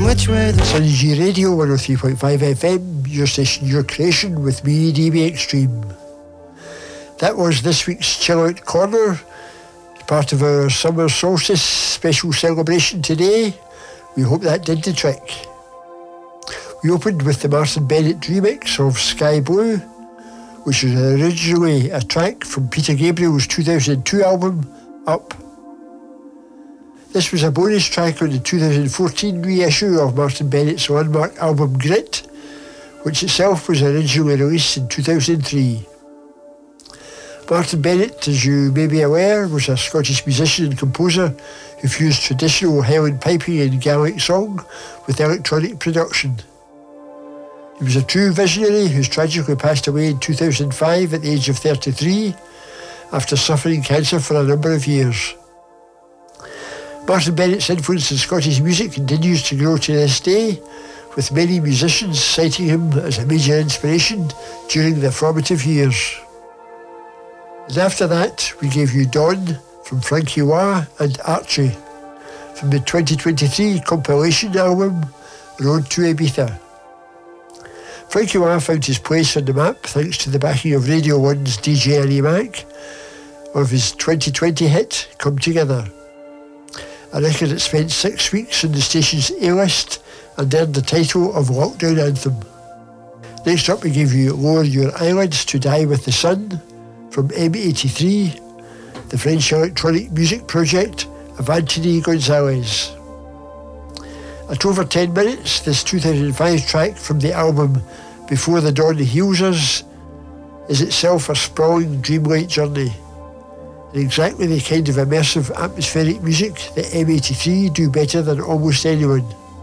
which way the Sunny G Radio 103.5 FM, your station, your creation, with me, DB Extreme. That was this week's Chill Out Corner, part of our summer solstice special celebration today. We hope that did the trick. We opened with the Martin Bennett remix of Sky Blue, which was originally a track from Peter Gabriel's 2002 album, Up. This was a bonus track on the 2014 reissue of Martin Bennett's landmark album Grit, which itself was originally released in 2003. Martin Bennett, as you may be aware, was a Scottish musician and composer who fused traditional Highland piping and Gaelic song with electronic production. He was a true visionary who's tragically passed away in 2005 at the age of 33 after suffering cancer for a number of years. Martin Bennett's influence in Scottish music continues to grow to this day, with many musicians citing him as a major inspiration during their formative years. And after that, we gave you Dawn from Frankie Wah and Archie from the 2023 compilation album Road to Ibiza. Frankie Wah found his place on the map thanks to the backing of Radio 1's DJ Annie Mac of his 2020 hit Come Together, a record that spent 6 weeks on the station's A-list and earned the title of Lockdown Anthem. Next up, we gave you Lower Your Eyelids to Die with the Sun from M83, the French electronic music project of Anthony Gonzalez. At over 10 minutes, this 2005 track from the album Before the Dawn Heals Us is itself a sprawling dreamlike journey, and exactly the kind of immersive atmospheric music that M83 do better than almost anyone.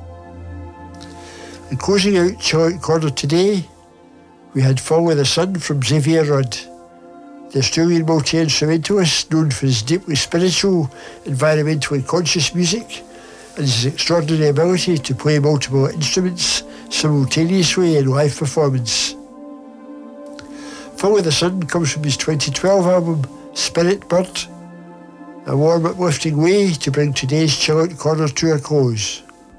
And closing out Chill Out Corner today, we had Follow the Sun from Xavier Rudd, the Australian multi-instrumentalist known for his deeply spiritual, environmentally conscious music and his extraordinary ability to play multiple instruments simultaneously in live performance. Follow the Sun comes from his 2012 album Spirit Bird, a warm, uplifting way to bring today's Chill Out Corner to a close.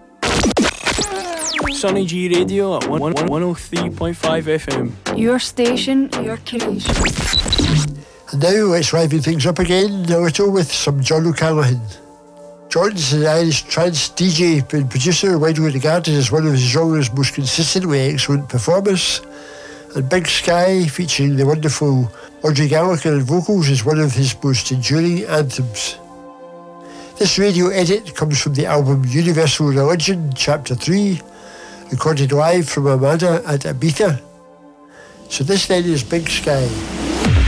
Sunny G Radio at 103.5 FM. Your station, your creation. And now let's riven things up again a little with some John O'Callaghan. John's an Irish trance DJ and producer widely regarded as one of his genre's most consistently excellent performers, and Big Sky, featuring the wonderful Audrey Gallagher on vocals, is one of his most enduring anthems. This radio edit comes from the album Universal Religion, Chapter 3, recorded live from Armada at Ibiza. So this then is Big Sky.